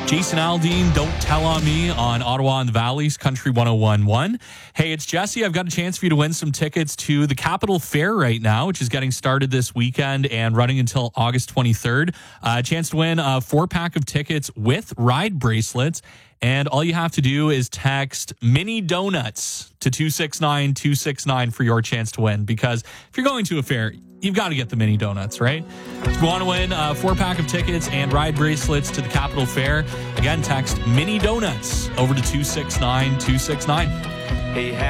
Jason Aldean, Don't Tell on Me on Ottawa and the Valley's Country 101.1. Hey, it's Jesse. I've got a chance for you to win some tickets to the Capital Fair right now, which is getting started this weekend and running until August 23rd. A chance to win a 4-pack of tickets with ride bracelets. And all you have to do is text mini donuts to 269-269 for your chance to win. Because if you're going to a fair, you've got to get the mini donuts, right? If you want to win a 4-pack of tickets and ride bracelets to the Capital Fair, again, text mini donuts over to 269-269. Hey,